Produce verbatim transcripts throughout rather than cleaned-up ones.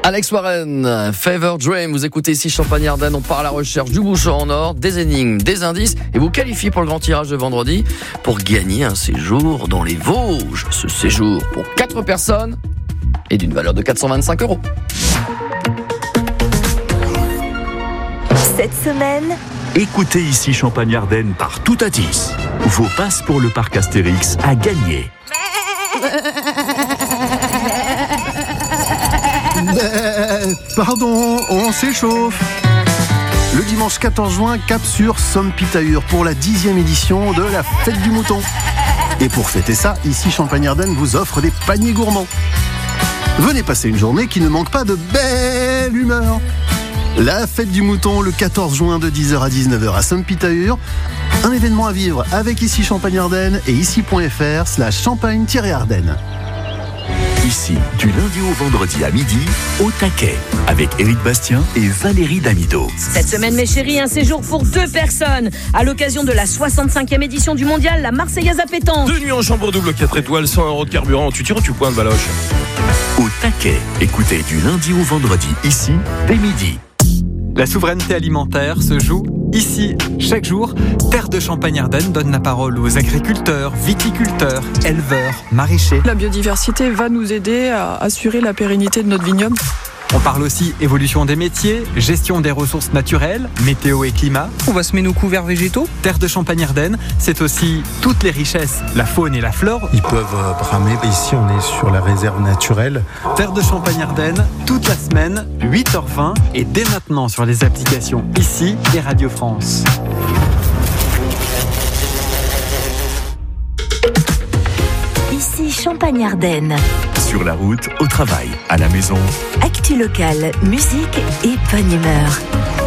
Alex Warren, Fever Dream, vous écoutez ici Champagne Ardenne, on part à la recherche du bouchon en or, des énigmes, des indices, et vous qualifiez pour le grand tirage de vendredi pour gagner un séjour dans les Vosges. Ce séjour pour quatre personnes est d'une valeur de quatre cent vingt-cinq euros. Cette semaine, écoutez ici Champagne Ardenne par tout à dix. Vos passes pour le parc Astérix à gagner. Euh, pardon, on s'échauffe. Le dimanche quatorze juin, cap sur Somme-Pitahur pour la dixième édition de la Fête du Mouton. Et pour fêter ça, ici Champagne Ardenne vous offre des paniers gourmands. Venez passer une journée qui ne manque pas de belle humeur. La Fête du Mouton, le quatorze juin de dix heures à dix-neuf heures à Somme-Pitahur. Un événement à vivre avec ici Champagne Ardenne et ici.fr slash champagne-ardenne. Ici, du lundi au vendredi à midi, au taquet, avec Éric Bastien et Valérie Damido. Cette semaine, mes chéris, un séjour pour deux personnes à l'occasion de la soixante-cinquième édition du mondial, la Marseillaise à pétanque. Deux nuits en chambre double, quatre étoiles, cent euros de carburant. Tu tires ou tu pointes, Baloche? Au taquet, écoutez du lundi au vendredi, ici, dès midi. La souveraineté alimentaire se joue ici, chaque jour. Terre de Champagne-Ardenne donne la parole aux agriculteurs, viticulteurs, éleveurs, maraîchers. La biodiversité va nous aider à assurer la pérennité de notre vignoble. On parle aussi évolution des métiers, gestion des ressources naturelles, météo et climat. On va semer nos couverts végétaux. Terre de Champagne-Ardenne, c'est aussi toutes les richesses, la faune et la flore. Ils peuvent bramer. Ici, on est sur la réserve naturelle. Terre de Champagne-Ardenne, toute la semaine, huit heures vingt et dès maintenant sur les applications ici et Radio France. ici Champagne Ardenne. Sur la route, au travail, à la maison. Actu locale, musique et bonne humeur.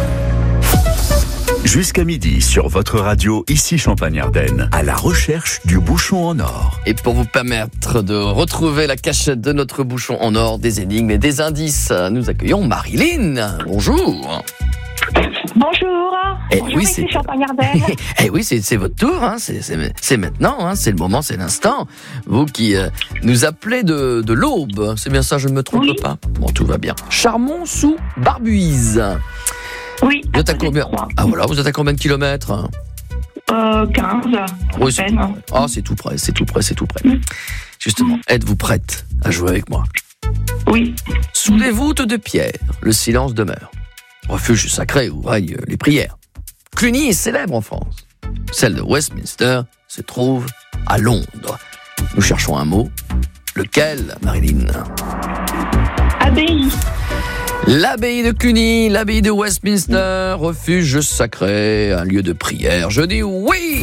Jusqu'à midi sur votre radio, ici Champagne-Ardenne, à la recherche du bouchon en or. Et pour vous permettre de retrouver la cachette de notre bouchon en or, des énigmes et des indices, nous accueillons Marilyn. Bonjour. Bonjour. Eh Bonjour, oui, ici c'est... Champagne-Ardenne. Eh oui, c'est, c'est votre tour, hein. c'est, c'est, c'est maintenant, hein. c'est le moment, c'est l'instant. Vous qui euh, nous appelez de, de l'Aube, c'est bien ça, je ne me trompe oui. pas. Bon, tout va bien. Charmont sous Barbuise. Oui. Vous êtes à combien? Ah voilà, vous êtes à combien de kilomètres? euh, quinze. Oui, c'est... Ah, c'est tout près, c'est tout près, c'est tout près. Mmh. Justement, êtes-vous prête à jouer avec moi? Oui. Sous les voûtes de pierre, le silence demeure. Refuge sacré où raillent les prières. Cluny est célèbre en France. Celle de Westminster se trouve à Londres. Nous cherchons un mot. Lequel, Marilyn? Abbaye. L'abbaye de Cluny, l'abbaye de Westminster, refuge sacré, un lieu de prière. Je dis oui!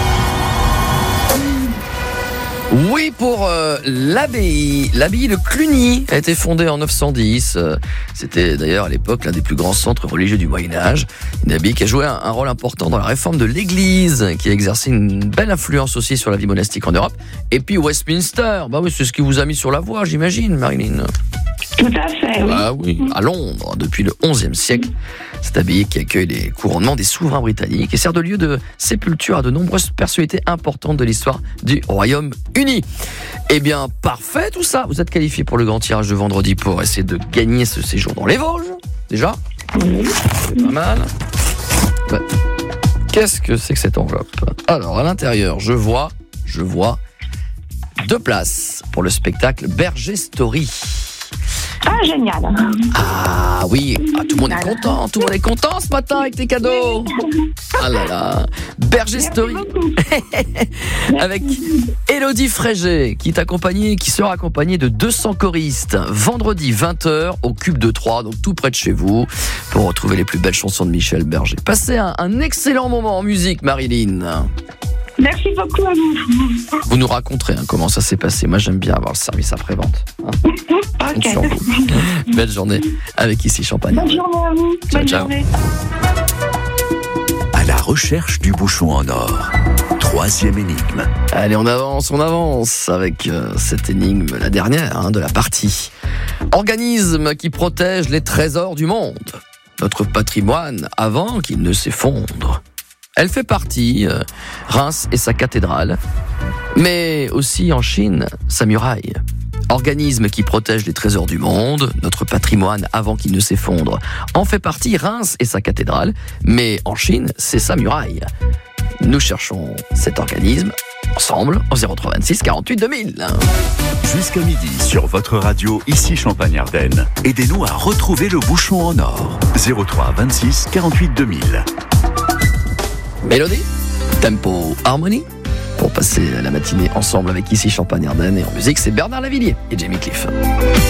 Oui pour euh, l'abbaye. L'abbaye de Cluny a été fondée en neuf cent dix. Euh, c'était d'ailleurs à l'époque l'un des plus grands centres religieux du Moyen-Âge. Une abbaye qui a joué un, un rôle important dans la réforme de l'Église, qui a exercé une belle influence aussi sur la vie monastique en Europe. Et puis Westminster, bah oui, c'est ce qui vous a mis sur la voie, j'imagine, Marilyn. Tout à fait, oui. Ah oui, à Londres, depuis le onzième siècle. Cette abbaye qui accueille les couronnements des souverains britanniques et sert de lieu de sépulture à de nombreuses personnalités importantes de l'histoire du Royaume-Uni. Eh bien, parfait tout ça. Vous êtes qualifié pour le grand tirage de vendredi pour essayer de gagner ce séjour dans les Vosges, déjà. Oui. C'est pas mal. Ouais. Qu'est-ce que c'est que cette enveloppe? Alors, à l'intérieur, je vois, je vois deux places pour le spectacle Berger Story. Ah, génial. Ah oui, ah, tout le monde est content, tout le monde est content ce matin avec tes cadeaux. Ah là là, Berger Story avec Élodie Frégé qui t'accompagne, qui sera accompagnée de deux cents choristes vendredi vingt heures au Cube de Troyes, donc tout près de chez vous, pour retrouver les plus belles chansons de Michel Berger. Passez un, un excellent moment en musique, Marilyn. Merci beaucoup à vous. Vous nous raconterez hein, comment ça s'est passé. Moi, j'aime bien avoir le service après-vente. Hein. Ok. Sur vous. Belle journée avec ici Champagne. Bonne journée à vous. Ciao, Bonne ciao. journée. À la recherche du bouchon en or. Troisième énigme. Allez, on avance, on avance avec euh, cette énigme, la dernière hein, de la partie. Organisme qui protège les trésors du monde. Notre patrimoine avant qu'il ne s'effondre. Elle fait partie, euh, Reims et sa cathédrale, mais aussi en Chine, sa muraille. Organisme qui protège les trésors du monde, notre patrimoine avant qu'il ne s'effondre. En fait partie Reims et sa cathédrale, mais en Chine, c'est sa muraille. Nous cherchons cet organisme ensemble au zéro trois vingt-six quarante-huit deux mille. Jusqu'à midi sur votre radio, ici Champagne-Ardenne. Aidez-nous à retrouver le bouchon en or. zéro trois vingt-six quarante-huit deux mille. Mélodie, tempo, harmonie. Pour passer la matinée ensemble avec ici Champagne-Ardenne et en musique, c'est Bernard Lavillier et Jamie Cliff.